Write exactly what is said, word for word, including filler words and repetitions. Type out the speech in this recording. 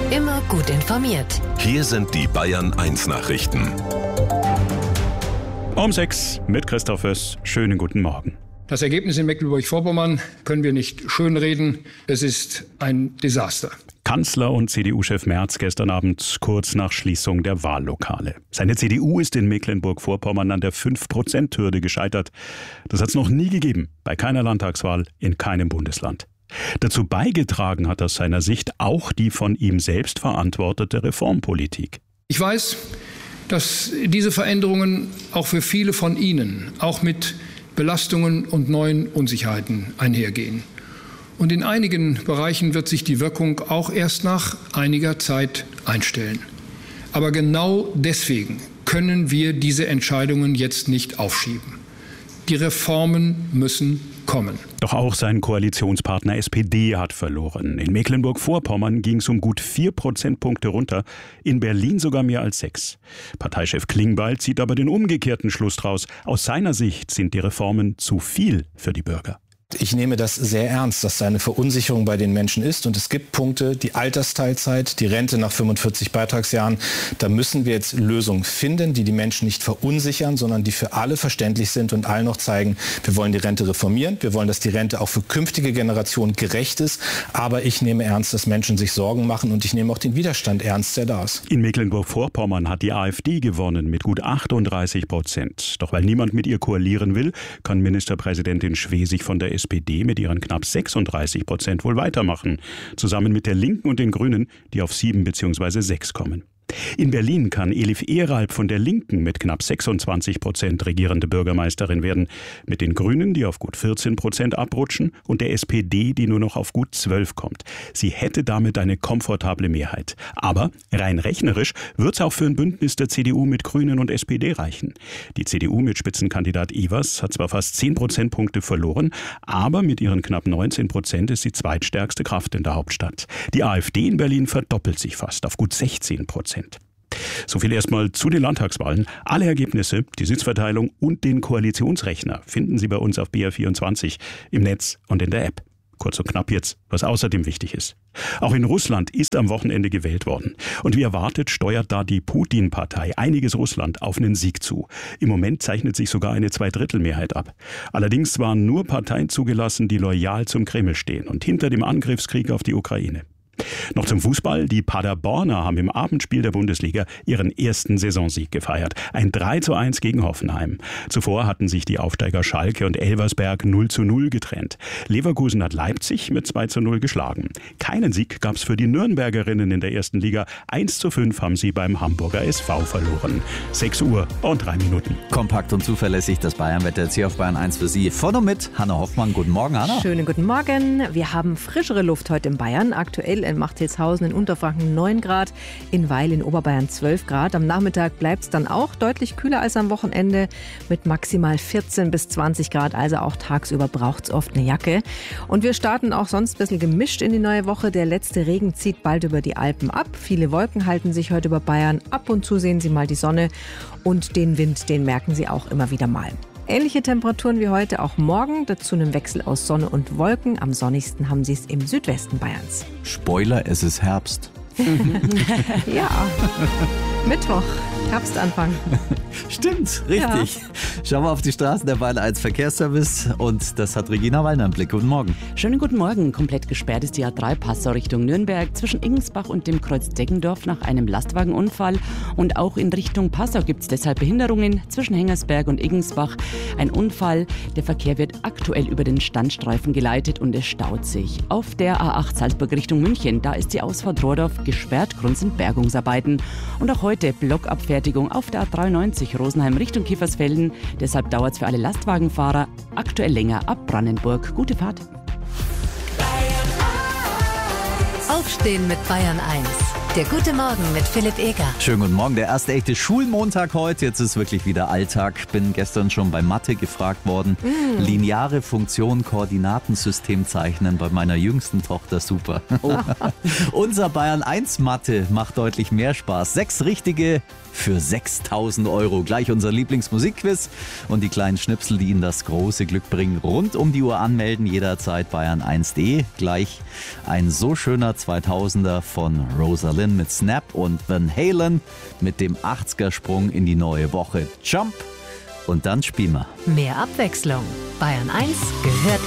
Immer gut informiert. Hier sind die Bayern eins Nachrichten. Um sechs mit Christoph Föss. Schönen guten Morgen. Das Ergebnis in Mecklenburg-Vorpommern können wir nicht schönreden. Es ist ein Desaster. Kanzler und C D U-Chef Merz gestern Abend kurz nach Schließung der Wahllokale. Seine C D U ist in Mecklenburg-Vorpommern an der fünf Prozent Hürde gescheitert. Das hat es noch nie gegeben, bei keiner Landtagswahl in keinem Bundesland. Dazu beigetragen hat aus seiner Sicht auch die von ihm selbst verantwortete Reformpolitik. Ich weiß, dass diese Veränderungen auch für viele von Ihnen, auch mit Belastungen und neuen Unsicherheiten einhergehen. Und in einigen Bereichen wird sich die Wirkung auch erst nach einiger Zeit einstellen. Aber genau deswegen können wir diese Entscheidungen jetzt nicht aufschieben. Die Reformen müssen kommen. Doch auch sein Koalitionspartner S P D hat verloren. In Mecklenburg-Vorpommern ging es um gut vier Prozentpunkte runter, in Berlin sogar mehr als sechs. Parteichef Klingbeil zieht aber den umgekehrten Schluss draus. Aus seiner Sicht sind die Reformen zu viel für die Bürger. Ich nehme das sehr ernst, dass da eine Verunsicherung bei den Menschen ist. Und es gibt Punkte, die Altersteilzeit, die Rente nach fünfundvierzig Beitragsjahren. Da müssen wir jetzt Lösungen finden, die die Menschen nicht verunsichern, sondern die für alle verständlich sind und allen noch zeigen, wir wollen die Rente reformieren. Wir wollen, dass die Rente auch für künftige Generationen gerecht ist. Aber ich nehme ernst, dass Menschen sich Sorgen machen. Und ich nehme auch den Widerstand ernst, der da ist. In Mecklenburg-Vorpommern hat die AfD gewonnen mit gut achtunddreißig Prozent. Doch weil niemand mit ihr koalieren will, kann Ministerpräsidentin Schwesig von der S P D mit ihren knapp sechsunddreißig Prozent wohl weitermachen, zusammen mit der Linken und den Grünen, die auf sieben bzw. sechs kommen. In Berlin kann Elif Ehralp von der Linken mit knapp sechsundzwanzig Prozent regierende Bürgermeisterin werden, mit den Grünen, die auf gut vierzehn Prozent abrutschen, und der S P D, die nur noch auf gut zwölf kommt. Sie hätte damit eine komfortable Mehrheit. Aber rein rechnerisch wird es auch für ein Bündnis der C D U mit Grünen und S P D reichen. Die C D U mit Spitzenkandidat Evers hat zwar fast zehn Prozentpunkte verloren, aber mit ihren knapp neunzehn Prozent ist sie zweitstärkste Kraft in der Hauptstadt. Die AfD in Berlin verdoppelt sich fast auf gut sechzehn Prozent. So viel erstmal zu den Landtagswahlen. Alle Ergebnisse, die Sitzverteilung und den Koalitionsrechner finden Sie bei uns auf B R vierundzwanzig im Netz und in der App. Kurz und knapp jetzt, was außerdem wichtig ist. Auch in Russland ist am Wochenende gewählt worden. Und wie erwartet, steuert da die Putin-Partei einiges Russland auf einen Sieg zu. Im Moment zeichnet sich sogar eine Zweidrittelmehrheit ab. Allerdings waren nur Parteien zugelassen, die loyal zum Kreml stehen und hinter dem Angriffskrieg auf die Ukraine. Noch zum Fußball. Die Paderborner haben im Abendspiel der Bundesliga ihren ersten Saisonsieg gefeiert. Ein drei zu eins gegen Hoffenheim. Zuvor hatten sich die Aufsteiger Schalke und Elversberg null zu null getrennt. Leverkusen hat Leipzig mit zwei zu null geschlagen. Keinen Sieg gab es für die Nürnbergerinnen in der ersten Liga. eins zu fünf haben sie beim Hamburger S V verloren. sechs Uhr und drei Minuten. Kompakt und zuverlässig das Bayernwetter jetzt hier auf Bayern eins für Sie. Von und mit Hanna Hoffmann. Guten Morgen, Hanna. Schönen guten Morgen. Wir haben frischere Luft heute in Bayern. Aktuell in Machtshausen in Unterfranken neun Grad, in Weil in Oberbayern zwölf Grad. Am Nachmittag bleibt es dann auch deutlich kühler als am Wochenende mit maximal vierzehn bis zwanzig Grad. Also auch tagsüber braucht es oft eine Jacke. Und wir starten auch sonst ein bisschen gemischt in die neue Woche. Der letzte Regen zieht bald über die Alpen ab. Viele Wolken halten sich heute über Bayern. Ab und zu sehen Sie mal die Sonne und den Wind, den merken Sie auch immer wieder mal. Ähnliche Temperaturen wie heute auch morgen, dazu ein Wechsel aus Sonne und Wolken. Am sonnigsten haben Sie es im Südwesten Bayerns. Spoiler, es ist Herbst. Ja, Mittwoch, Herbstanfang. Stimmt, richtig. Ja. Schauen wir auf die Straßen der Bayern eins Verkehrsservice und das hat Regina Wallner im Blick. Guten Morgen. Schönen guten Morgen. Komplett gesperrt ist die A drei Passau Richtung Nürnberg zwischen Ingensbach und dem Kreuz Deggendorf nach einem Lastwagenunfall. Und auch in Richtung Passau gibt es deshalb Behinderungen zwischen Hengersberg und Ingensbach. Ein Unfall. Der Verkehr wird aktuell über den Standstreifen geleitet und es staut sich. Auf der A acht Salzburg Richtung München, da ist die Ausfahrt Rohrdorf gesperrt. Grund sind Bergungsarbeiten. Und auch heute Blockabfertigung auf der A dreiundneunzig Rosenheim Richtung Kiefersfelden. Deshalb dauert es für alle Lastwagenfahrer aktuell länger ab Brandenburg. Gute Fahrt. Aufstehen mit Bayern eins. Der gute Morgen mit Philipp Eger. Schönen guten Morgen. Der erste echte Schulmontag heute. Jetzt ist wirklich wieder Alltag. Bin gestern schon bei Mathe gefragt worden. Mm. Lineare Funktion, Koordinatensystem zeichnen bei meiner jüngsten Tochter. Super. Oh. Unser Bayern eins Mathe macht deutlich mehr Spaß. Sechs richtige für sechstausend Euro. Gleich unser Lieblingsmusikquiz und die kleinen Schnipsel, die Ihnen das große Glück bringen. Rund um die Uhr anmelden, jederzeit bayern eins punkt de. Gleich ein so schöner zweitausender von Rosalie. Berlin mit Snap und Van Halen mit dem achtziger-Sprung in die neue Woche. Jump und dann spielen wir. Mehr Abwechslung. Bayern eins gehört